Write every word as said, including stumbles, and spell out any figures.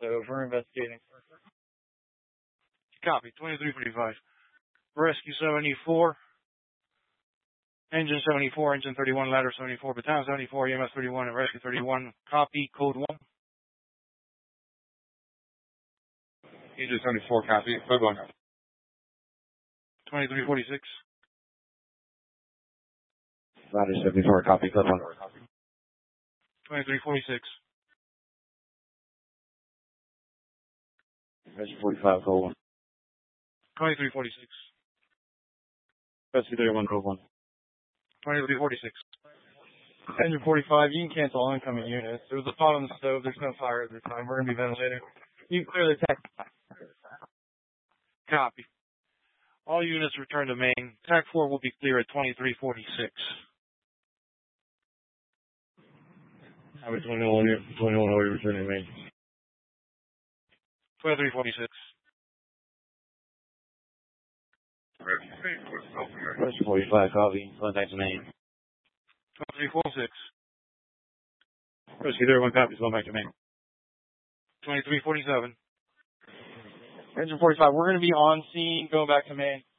stove. We're investigating. Copy. twenty-three forty-five. Rescue seventy-four. Engine seventy-four, engine thirty-one, ladder seventy-four, battalion seventy-four, E M S thirty-one, and rescue thirty-one. Copy. Code one. Engine seventy-four, copy. Code one. twenty-three forty-six. Ladder seventy-four, copy. Code one. twenty-three forty-six. Rescue forty-five, code one. twenty-three forty-six. Rescue thirty-one, code one. twenty-three forty-six. Engine forty-five, you can cancel all incoming units. There was a pot on the stove. There's no fire at this time. We're going to be ventilating. You can clear the tech. Copy. All units return to main. T A C four will be clear at twenty-three forty-six. How much twenty-one, twenty-one, are we returning main? twenty-three forty-six. Rescue forty-five, copy. Contact to main. twenty-three forty-six. Rescue thirty-one, copy. Going back to main. twenty-three forty-seven. Engine forty-five, we're going to be on scene, going back to main.